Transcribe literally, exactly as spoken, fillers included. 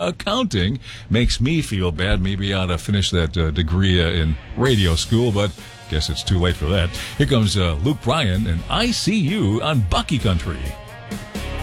accounting. Makes me feel bad. Maybe I ought to finish that uh, degree uh, in radio school, but guess it's too late for that. Here comes uh, Luke Bryan and I See You on Bucky Country.